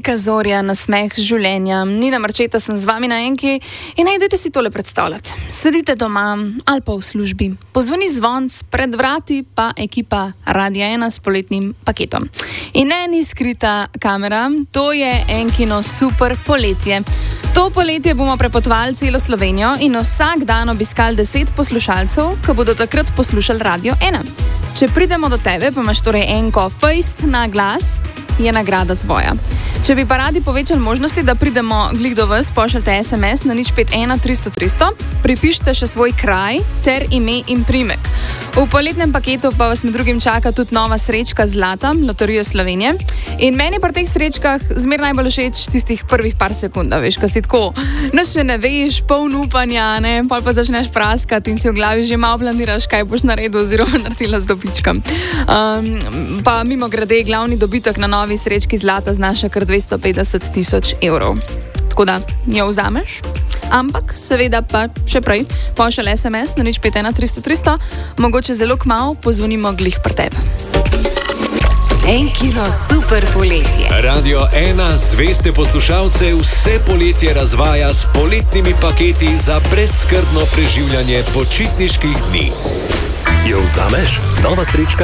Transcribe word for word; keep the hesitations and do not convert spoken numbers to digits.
Nika Zorja, nasmeh življenja. Nina Marčeta sem z vami na enki in najdete si tole predstavljati. Sedite doma ali pa v službi. Pozvoni zvonc, pred vrati pa ekipa Radia ena s poletnim paketom. In ne, ni skrita kamera, to je enkino super poletje. To poletje bomo prepotovali celo Slovenijo in vsak dan obiskali deset poslušalcev, ki bodo takrat poslušali Radio ena. Če pridemo do tebe, pa imaš torej enko fejst na glas, je nagrada tvoja. Če bi pa radi povečali možnosti, da pridemo glih do vas, pošljite es em es na nič pet ena tristo tristo, pripišite še svoj kraj ter ime in primek. V poletnem paketu pa vas med drugim čaka tudi nova srečka Zlata, Loterija Slovenije. In meni pri teh srečkah zmer najbolj všeč tistih prvih par sekund, veš, ko si tako, nič še ne veš, poln upanja, ne, pol pa začneš praskati in si v glavi že malo planiraš, kaj boš naredil oziroma naredila z dobičkom. Um, pa mimo grede, glavni dobitek na novi srečki Zlata znaša kar dvesto petdeset tisoč evrov. Tako da jo vzameš, ampak seveda pa še prej pošlji es em es na nič pet ena tristo tristo, mogoče zelo kmalu pozvonimo glih pri tebi. Enkino super poletje. Radio ena zveste poslušalce vse poletje razvaja s poletnimi paketi za brezskrbno preživljanje počitniških dni. Jo vzameš? Nova srečka